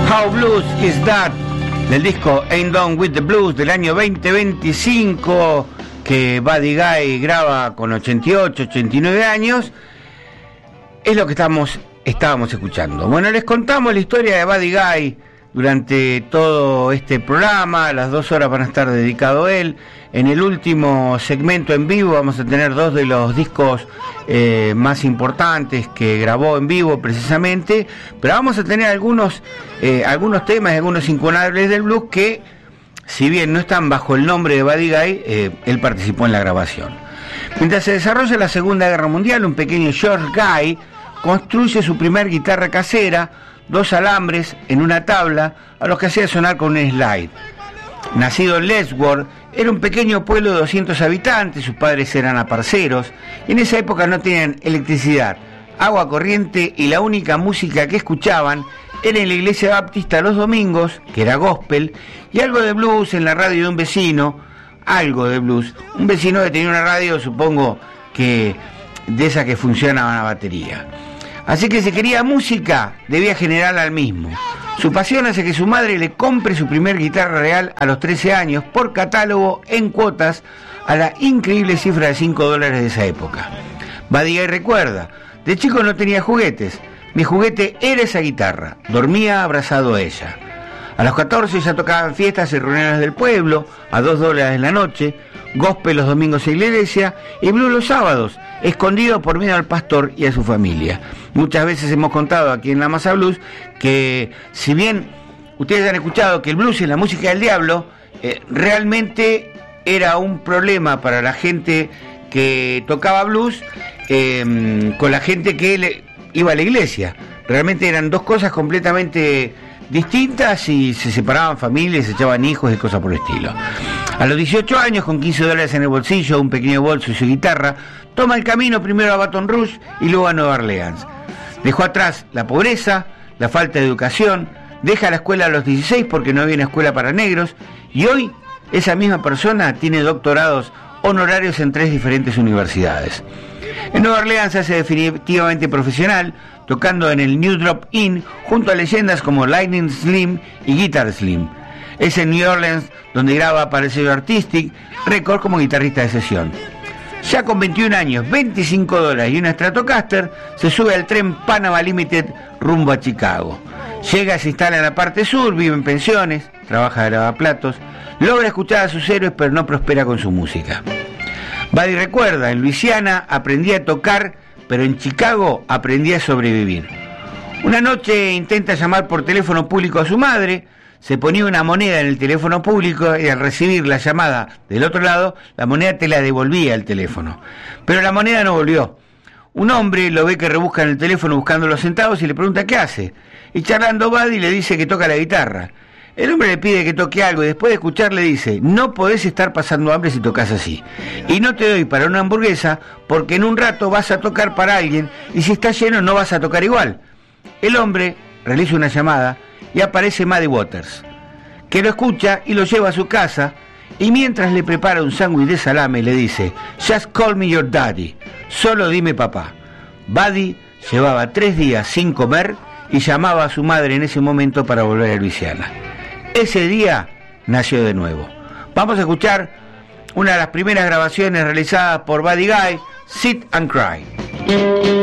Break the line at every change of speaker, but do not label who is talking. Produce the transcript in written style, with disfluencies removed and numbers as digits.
How Blues Is That, del disco Ain't Done With The Blues del año 2025, que Buddy Guy graba con 88, 89 años, es lo que estábamos escuchando. Bueno, les contamos la historia de Buddy Guy durante todo este programa. Las 2 horas van a estar dedicado a él. En el último segmento en vivo vamos a tener 2 de los discos más importantes que grabó en vivo precisamente, pero vamos a tener algunos temas, algunos incunables del blues que, si bien no están bajo el nombre de Buddy Guy, él participó en la grabación. Mientras se desarrolla la Segunda Guerra Mundial, un pequeño George Guy construye su primer guitarra casera, 2 alambres en una tabla, a los que hacía sonar con un slide. Nacido en Letchworth, era un pequeño pueblo de 200 habitantes, sus padres eran aparceros, y en esa época no tenían electricidad, agua corriente, y la única música que escuchaban era en la iglesia baptista los domingos, que era gospel, y algo de blues en la radio de un vecino, un vecino que tenía una radio, supongo que de esa que funcionaba a batería. Así que si quería música, debía generarla al mismo. Su pasión hace que su madre le compre su primer guitarra real a los 13 años, por catálogo, en cuotas, a la increíble cifra de $5 de esa época. Buddy Guy recuerda: de chico no tenía juguetes, mi juguete era esa guitarra, dormía abrazado a ella. A los 14 ya tocaban fiestas y reuniones del pueblo, a $2 en la noche, gospel los domingos en la iglesia y blues los sábados, escondido por miedo al pastor y a su familia. Muchas veces hemos contado aquí en La Masa Blues que, si bien ustedes han escuchado que el blues es la música del diablo, realmente era un problema para la gente que tocaba blues con la gente que iba a la iglesia. Realmente eran 2 cosas completamente distintas y se separaban familias, se echaban hijos y cosas por el estilo. A los 18 años, con $15 en el bolsillo, un pequeño bolso y su guitarra, toma el camino primero a Baton Rouge y luego a Nueva Orleans. Dejó atrás la pobreza, la falta de educación, deja la escuela a los 16 porque no había una escuela para negros, y hoy esa misma persona tiene doctorados honorarios en 3 diferentes universidades. En Nueva Orleans se hace definitivamente profesional, tocando en el New Drop Inn junto a leyendas como Lightning Slim y Guitar Slim. Es en New Orleans donde graba para el sello Artistic Records como guitarrista de sesión. Ya con 21 años, $25 y una Stratocaster, se sube al tren Panama Limited rumbo a Chicago. Llega, se instala en la parte sur, vive en pensiones, trabaja de lavaplatos, logra escuchar a sus héroes, pero no prospera con su música. Buddy recuerda: en Luisiana aprendí a tocar, pero en Chicago aprendí a sobrevivir. Una noche intenta llamar por teléfono público a su madre, se ponía una moneda en el teléfono público y al recibir la llamada del otro lado, la moneda te la devolvía el teléfono. Pero la moneda no volvió. Un hombre lo ve que rebusca en el teléfono buscando los centavos y le pregunta qué hace. Y charlando Buddy le dice que toca la guitarra. El hombre le pide que toque algo y después de escuchar le dice: no podés estar pasando hambre si tocas así. Y no te doy para una hamburguesa porque en un rato vas a tocar para alguien y si está lleno no vas a tocar igual. El hombre realiza una llamada y aparece Muddy Waters, que lo escucha y lo lleva a su casa, y mientras le prepara un sándwich de salame le dice: just call me your daddy, solo dime papá. Buddy llevaba 3 días sin comer y llamaba a su madre en ese momento para volver a Luisiana. Ese día nació de nuevo. Vamos a escuchar una de las primeras grabaciones realizadas por Buddy Guy, Sit and Cry.